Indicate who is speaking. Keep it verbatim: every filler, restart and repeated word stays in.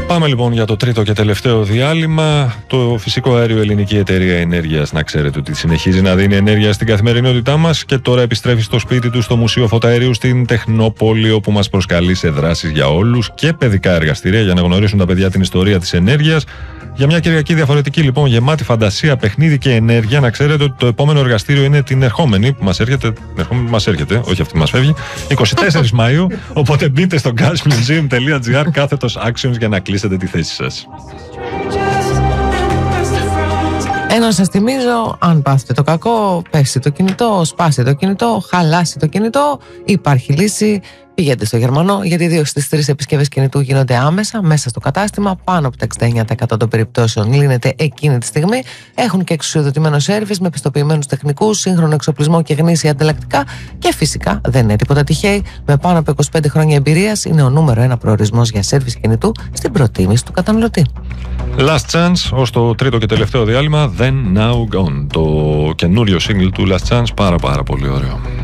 Speaker 1: Πάμε λοιπόν για το τρίτο και τελευταίο διάλειμμα. Το φυσικό αέριο Ελληνική Εταιρεία Ενέργειας, να ξέρετε ότι συνεχίζει να δίνει ενέργεια στην καθημερινότητά μας και τώρα επιστρέφει στο σπίτι του στο Μουσείο Φωταερίου στην Τεχνόπολη, όπου μας προσκαλεί σε δράσεις για όλους και παιδικά εργαστήρια για να γνωρίσουν τα παιδιά την ιστορία της ενέργειας. Για μια Κυριακή διαφορετική λοιπόν, γεμάτη φαντασία, παιχνίδι και ενέργεια. Να ξέρετε ότι το επόμενο εργαστήριο είναι την ερχόμενη που μας έρχεται, την ερχόμενη που μας έρχεται, όχι αυτή που μας φεύγει, εικοστή τέταρτη Μαΐου. Οπότε μπείτε στο gasmuseum τελεία gr κάθετος actions για να κλείσετε τη θέση σας.
Speaker 2: Ενώ σας θυμίζω, αν πάθετε το κακό, πέσει το κινητό, σπάσει το κινητό, χαλάσει το κινητό, υπάρχει λύση. Πηγαίνετε στο Γερμανό, γιατί δύο στις τρεις επισκευές κινητού γίνονται άμεσα μέσα στο κατάστημα. Πάνω από το εξήντα εννέα τοις εκατό των περιπτώσεων λύνεται εκείνη τη στιγμή. Έχουν και εξουσιοδοτημένο σέρβις με πιστοποιημένους τεχνικούς, σύγχρονο εξοπλισμό και γνήσια ανταλλακτικά. Και φυσικά δεν είναι τίποτα τυχαίοι. Με πάνω από είκοσι πέντε χρόνια εμπειρίας, είναι ο νούμερο ένα προορισμός για σέρβις κινητού στην προτίμηση του καταναλωτή.
Speaker 1: Last Chance, ως το τρίτο και τελευταίο διάλειμμα, Then Now Gone. Το καινούριο single του Last Chance, πάρα πάρα πολύ ωραίο.